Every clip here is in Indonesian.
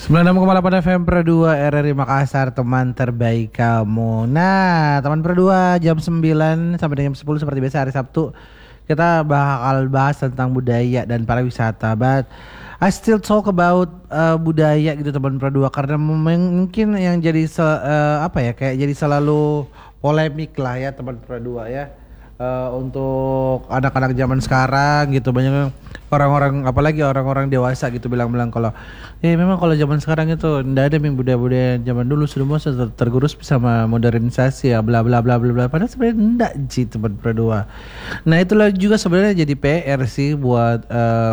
96,8 FM Per 2 RRI Makassar, teman terbaik kamu. Nah, teman Per 2 jam 9 sampai dengan jam 10 seperti biasa hari Sabtu kita bakal bahas tentang budaya dan pariwisata. But I still talk about budaya gitu teman Per 2 karena mungkin yang jadi kayak jadi selalu polemik lah ya teman Per 2 ya. Untuk anak-anak zaman sekarang gitu, banyak orang-orang, apalagi orang-orang dewasa gitu bilang-bilang kalau memang kalau zaman sekarang itu ndak ada yang budaya-budaya zaman dulu sudah sudah tergerus sama modernisasi ya bla bla bla bla bla, padahal sebenarnya ndak sih teman berdua. Nah itulah juga sebenarnya jadi PR sih buat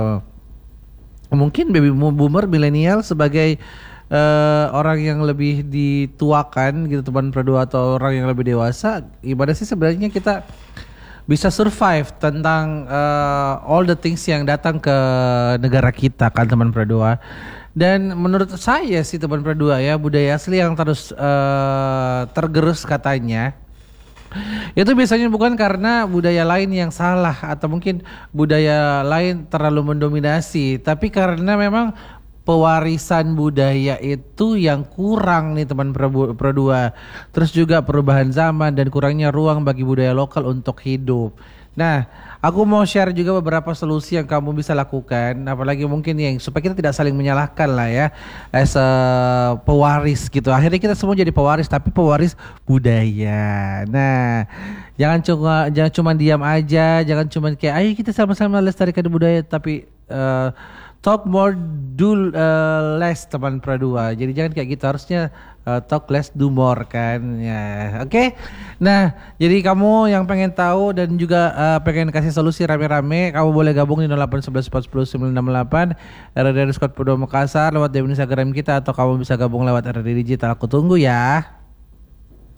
mungkin baby boomer milenial sebagai orang yang lebih dituakan gitu teman berdua, atau orang yang lebih dewasa. Gimana sih sebenarnya kita bisa survive tentang all the things yang datang ke negara kita kan teman berdua. Dan menurut saya sih teman berdua ya, budaya asli yang terus tergerus katanya itu biasanya bukan karena budaya lain yang salah atau mungkin budaya lain terlalu mendominasi, tapi karena memang pewarisan budaya itu yang kurang nih teman berdua. Terus juga perubahan zaman dan kurangnya ruang bagi budaya lokal untuk hidup. Nah, aku mau share juga beberapa solusi yang kamu bisa lakukan, apalagi mungkin yang supaya kita tidak saling menyalahkan lah ya, as a pewaris gitu. Akhirnya kita semua jadi pewaris, tapi pewaris budaya. Nah, jangan cuma diam aja, jangan cuma kayak ayo kita sama-sama lestarikan budaya, tapi talk more, do less teman Pradua. Jadi jangan kayak gitu, harusnya talk less, do more kan ya. Oke. Nah, jadi kamu yang pengen tahu dan juga pengen kasih solusi rame-rame, kamu boleh gabung di 0811 410 968 RRI Squad Podo Makassar lewat DM Instagram kita, atau kamu bisa gabung lewat RRI Digital. Aku tunggu ya.